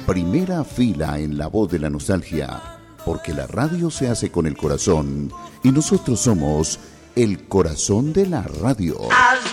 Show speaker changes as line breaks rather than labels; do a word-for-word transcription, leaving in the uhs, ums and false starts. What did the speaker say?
Primera fila en la voz de la nostalgia, porque la radio se hace con el corazón y nosotros somos el corazón de la radio.